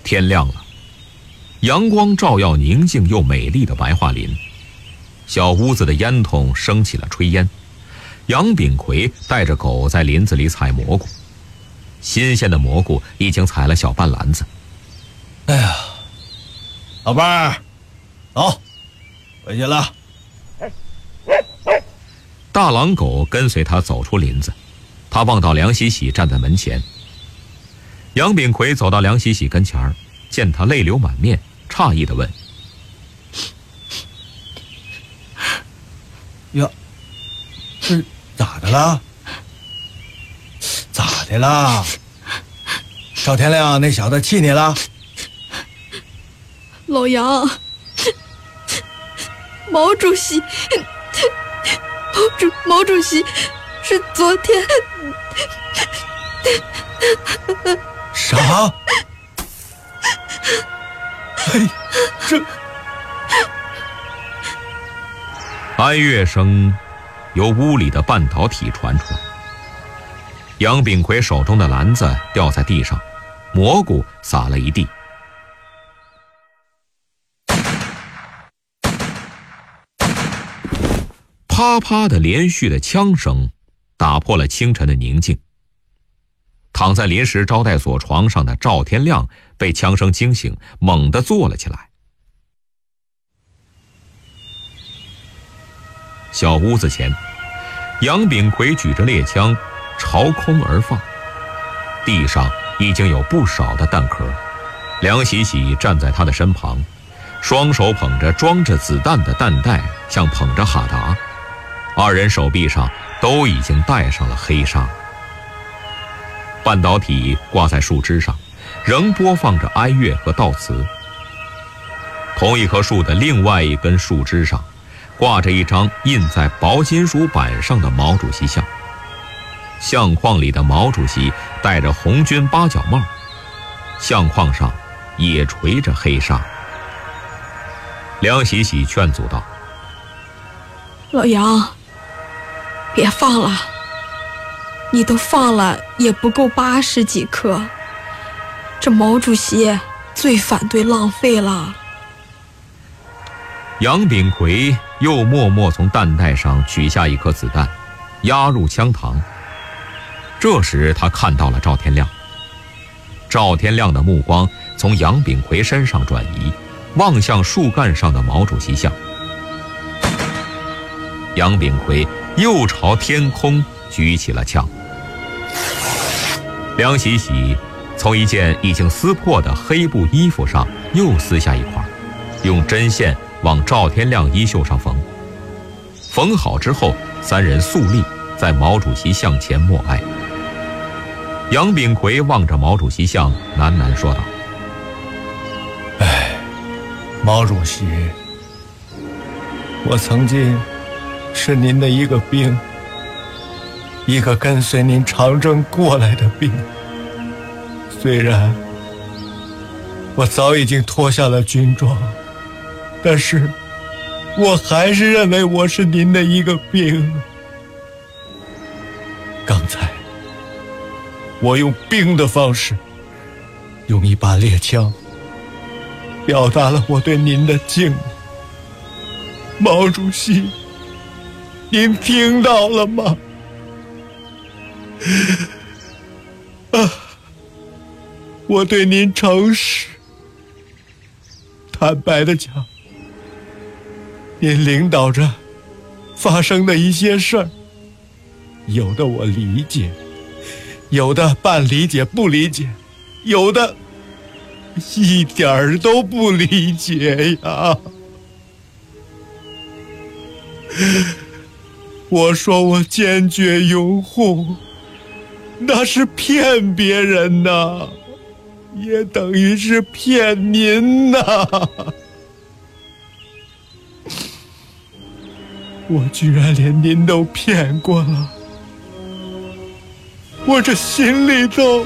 天亮了，阳光照耀宁静又美丽的白桦林。小屋子的烟囱升起了炊烟。杨炳奎带着狗在林子里采蘑菇，新鲜的蘑菇已经采了小半篮子。 哎呀，老伴儿，走，回去了。 大狼狗跟随他走出林子，他望到梁喜喜站在门前。杨炳奎走到梁喜喜跟前儿，见他泪流满面，诧异地问：“ 呀，这咋的了？咋的了？赵天亮那小子气你了？” 老杨，毛主席是昨天啥？哎，这哀乐声由屋里的半导体传出来。杨炳奎手中的篮子掉在地上，蘑菇撒了一地。啪啪的连续的枪声打破了清晨的宁静。躺在临时招待所床上的赵天亮被枪声惊醒，猛地坐了起来。小屋子前，杨炳奎举着猎枪朝空而放，地上已经有不少的弹壳。梁喜喜站在他的身旁，双手捧着装着子弹的弹袋，像捧着哈达。二人手臂上都已经戴上了黑纱。半导体挂在树枝上，仍播放着哀乐和悼词。同一棵树的另外一根树枝上，挂着一张印在薄金属板上的毛主席像。相框里的毛主席戴着红军八角帽，相框上也垂着黑纱。梁喜喜劝阻道：“ 老杨，别放了，你都放了也不够80几颗，这毛主席最反对浪费了。” 杨炳奎又默默从弹袋上取下一颗子弹，压入枪膛。这时他看到了赵天亮。赵天亮的目光从杨炳奎身上转移，望向树干上的毛主席像。杨炳奎又朝天空举起了枪。梁喜喜从一件已经撕破的黑布衣服上又撕下一块，用针线往赵天亮衣袖上缝。缝好之后，三人肃立在毛主席像前默哀。杨炳奎望着毛主席像，喃喃说道：“ 哎，毛主席，我曾经是您的一个兵，一个跟随您长征过来的兵。虽然我早已经脱下了军装，但是我还是认为我是您的一个兵。刚才我用兵的方式，用一把猎枪表达了我对您的敬意。毛主席，您听到了吗？我对您诚实，坦白地讲，您领导着发生的一些事儿，有的我理解，有的半理解不理解，有的一点儿都不理解呀。我说我坚决拥护，那是骗别人呐，也等于是骗您呐。我居然连您都骗过了，我这心里头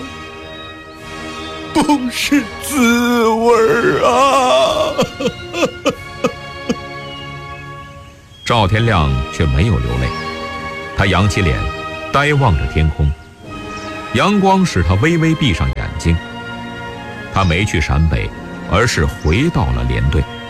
不是滋味啊。 赵天亮却没有流泪，他扬起脸，呆望着天空。阳光使他微微闭上眼睛。 他没去陕北，而是回到了连队。